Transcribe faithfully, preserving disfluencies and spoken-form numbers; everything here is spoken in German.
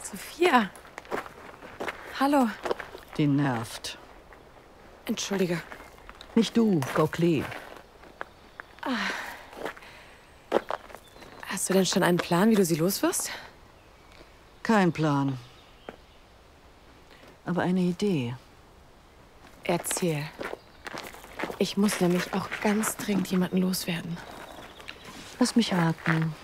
Sophia. Hallo. Die nervt. Entschuldige. Nicht du, Gokli. Ah. Hast du denn schon einen Plan, wie du sie loswirst? Kein Plan. Aber eine Idee. Erzähl. Ich muss nämlich auch ganz dringend jemanden loswerden. Lass mich raten.